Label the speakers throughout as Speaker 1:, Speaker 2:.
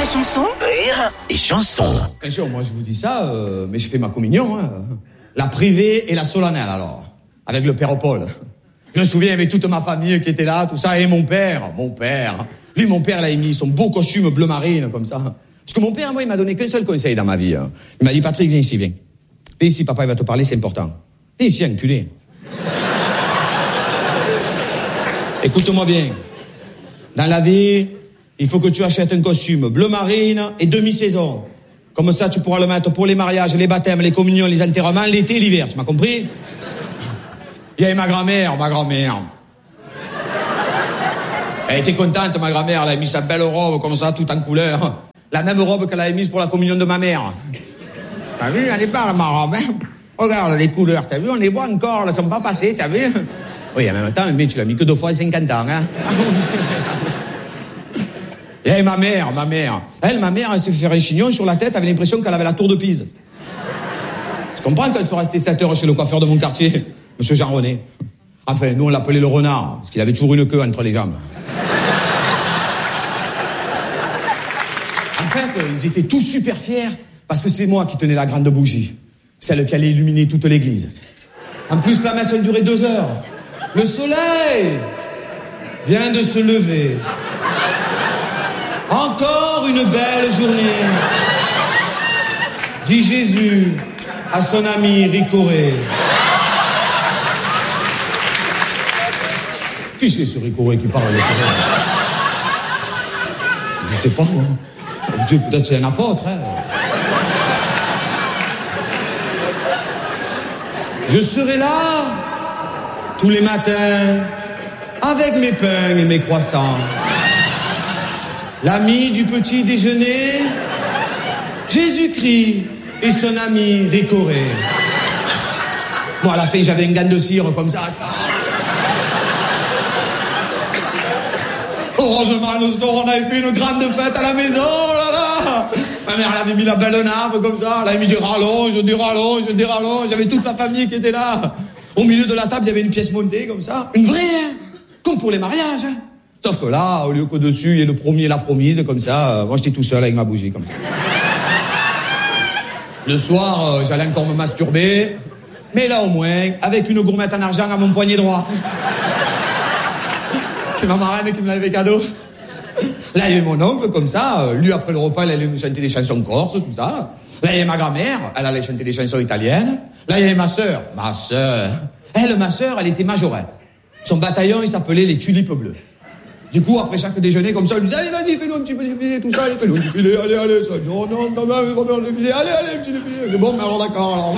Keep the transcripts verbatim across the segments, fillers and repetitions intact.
Speaker 1: chanson.
Speaker 2: Rire et chanson.
Speaker 3: Bien sûr, moi je vous dis ça, euh, mais je fais ma communion. Hein. La privée et la solennelle alors, avec le père Paul. Je me souviens, il y avait toute ma famille qui était là, tout ça, et mon père, mon père. Lui, mon père, il a mis son beau costume bleu marine, comme ça. Parce que mon père, moi, il m'a donné qu'un seul conseil dans ma vie. Hein. Il m'a dit, Patrick, viens ici, viens. Viens ici, papa, il va te parler, c'est important. Viens ici, enculé. Écoute-moi bien. Dans la vie, il faut que tu achètes un costume bleu marine et demi-saison. Comme ça, tu pourras le mettre pour les mariages, les baptêmes, les communions, les enterrements, l'été et l'hiver. Tu m'as compris? Il y avait ma grand-mère, ma grand-mère. Elle était contente, ma grand-mère. Elle a mis sa belle robe comme ça, toute en couleur. La même robe qu'elle avait mise pour la communion de ma mère. T'as vu, elle est belle, ma robe, hein? Regarde les couleurs, t'as vu, on les voit encore, elles sont pas passées, t'as vu? Oui, en même temps, mais tu l'as mis que deux fois à cinquante ans, hein? Et ma mère, ma mère. Elle, ma mère, elle s'est fait faire un chignon sur la tête, elle avait l'impression qu'elle avait la tour de Pise. Je comprends qu'elle soit restée sept heures chez le coiffeur de mon quartier, Monsieur Jean René. Enfin, nous, on l'appelait le renard, parce qu'il avait toujours une queue entre les jambes. En fait, ils étaient tous super fiers, parce que c'est moi qui tenais la grande bougie. Celle qui allait illuminer toute l'église. En plus, la messe, elle durait deux heures. Le soleil vient de se lever. Encore une belle journée, dit Jésus à son ami Ricoré. Qui c'est ce Ricoré qui parle avec Ricoré? Je sais pas, moi. Dieu, peut-être c'est un apôtre, hein. Je serai là tous les matins avec mes pains et mes croissants. L'ami du petit déjeuner, Jésus-Christ et son ami Ricoré. Moi, à la fin, j'avais une gaine de cire comme ça. Heureusement, le soir, on avait fait une grande fête à la maison, oh là là. Ma mère, elle avait mis la belle nappe comme ça, elle avait mis des rallonges, des rallonges, des rallonges. J'avais toute la famille qui était là. Au milieu de la table, il y avait une pièce montée comme ça. Une vraie, hein, comme pour les mariages, hein. Sauf que là, au lieu qu'au-dessus, il y ait le premier et la promise, comme ça, euh, moi j'étais tout seul avec ma bougie, comme ça. Le soir, euh, j'allais encore me masturber, mais là au moins, avec une gourmette en argent à mon poignet droit. C'est ma marraine qui me l'avait cadeau. Là, il y avait mon oncle, comme ça, euh, lui, après le repas, il allait nous chanter des chansons corses, tout ça. Là, il y avait ma grand-mère, elle allait chanter des chansons italiennes. Là, il y avait ma sœur, ma sœur. Elle, ma sœur, elle était majorette. Son bataillon, il s'appelait les Tulipes Bleues. Du coup, après chaque déjeuner, comme ça, elle lui disait, allez, vas-y, fais-nous un petit peu de défilé, tout ça, allez, fais-nous un petit défilé, allez, allez, ça, oh non, quand même, il va faire le défilé, allez, allez, un petit défilé. Bon, mais alors, d'accord, alors.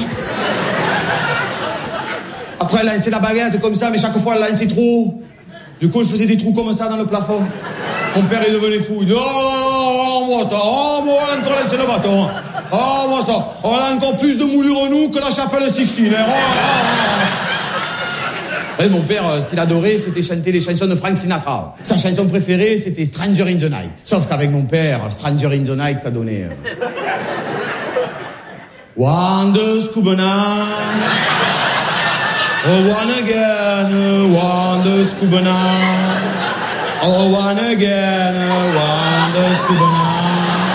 Speaker 3: Après, elle lançait la baguette comme ça, mais chaque fois, elle lançait trop. Du coup, elle faisait des trous comme ça dans le plafond. Mon père, il devenait fou. Il dit, oh, oh, moi, ça, oh, moi, on a encore lancé le bâton. Oh, moi, ça, on a encore plus de moulures, nous, que la chapelle Sixtine. Oh, oh, oh. Et mon père, ce qu'il adorait, c'était chanter les chansons de Frank Sinatra. Sa chanson préférée, c'était Stranger in the Night. Sauf qu'avec mon père, Stranger in the Night, ça donnait... One the scuba night, oh, one again, one the scuba night, oh, one again, one the scuba night.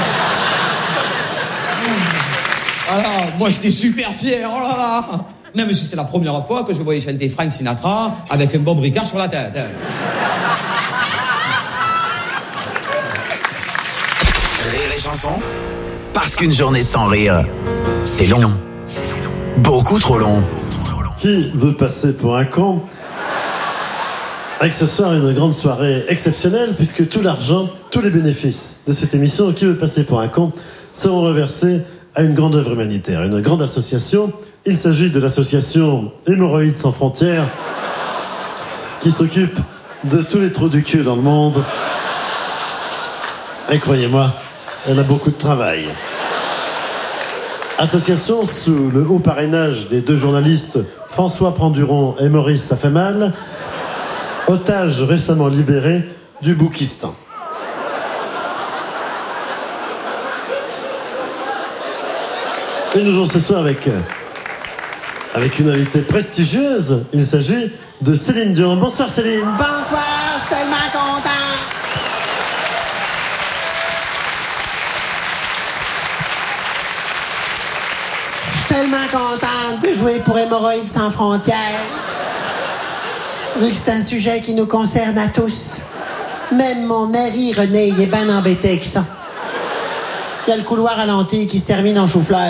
Speaker 3: Alors, moi, j'étais super fier, oh là là. Même si c'est la première fois que je voyais chanter Frank Sinatra avec un Bob Ricard sur la tête. Hein.
Speaker 2: Rire et chanson, parce qu'une journée sans rire, c'est long. Beaucoup trop long.
Speaker 4: Qui veut passer pour un con? Avec ce soir une grande soirée exceptionnelle, puisque tout l'argent, tous les bénéfices de cette émission, Qui veut passer pour un con, seront reversés à une grande œuvre humanitaire, une grande association. Il s'agit de l'association Hémorroïdes sans frontières, qui s'occupe de tous les trous du cul dans le monde. Et croyez-moi, elle a beaucoup de travail. Association sous le haut parrainage des deux journalistes François Pranduron et Maurice Ça fait mal, otages récemment libérés du Boukistan. Et nous jouons ce soir avec... Avec une invitée prestigieuse, il s'agit de Céline Dion. Bonsoir Céline.
Speaker 5: Bonsoir, je suis tellement content.
Speaker 1: tellement contente de jouer pour Hémorroïdes sans frontières. Vu que c'est un sujet qui nous concerne à tous. Même mon mari, René, il est bien embêté avec ça. Il y a le couloir à lentilles qui se termine en chou-fleur.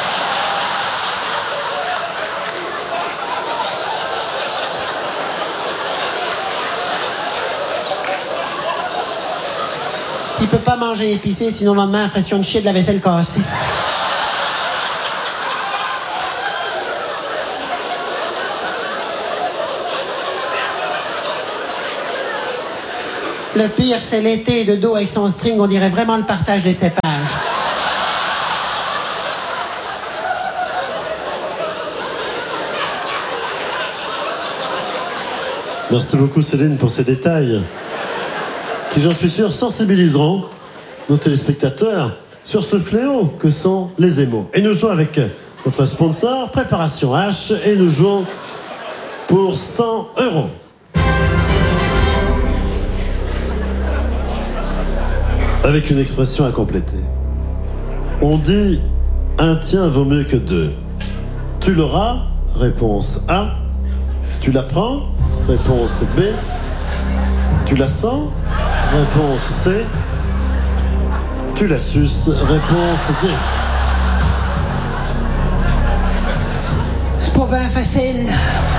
Speaker 1: Il peut pas manger épicé, sinon le lendemain, impression de chier de la vaisselle cassée. Le pire, c'est l'été de dos avec son string. On dirait vraiment le partage des cépages.
Speaker 4: Merci beaucoup Céline pour ces détails qui, j'en suis sûr, sensibiliseront nos téléspectateurs sur ce fléau que sont les émaux. Et nous jouons avec notre sponsor, Préparation H, et nous jouons pour cent euros. Avec une expression à compléter. On dit un tien vaut mieux que deux. Tu l'auras, réponse A. Tu la prends, réponse B. Tu la sens, réponse C. Tu la suces, réponse D.
Speaker 1: C'est pas bien facile.